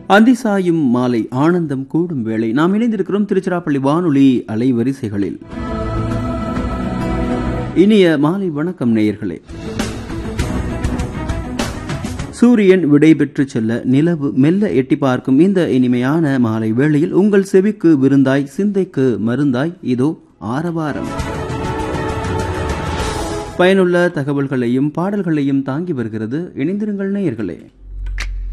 அந்திசாயும் மாலை ஆனந்தம் கூடும் வேளை நாம் இணைந்திருக்கிறோம் திருச்சிராப்பள்ளி வானொலி அலைவரிசைகளில். இனிய மாலை வணக்கம் நேயர்களே. சூரியன் விடை பெற்று செல்ல நிலவு மெல்ல எட்டி பார்க்கும் இந்த இனிமையான மாலை வேளையில் உங்கள் செவிக்கு விருந்தாய், சிந்தைக்கு மருந்தாய் இதோ ஆரவாரம். பயனுள்ள தகவல்களையும் பாடல்களையும் தாங்கி வருகிறது. இணைந்திருங்கள் நேயர்களே.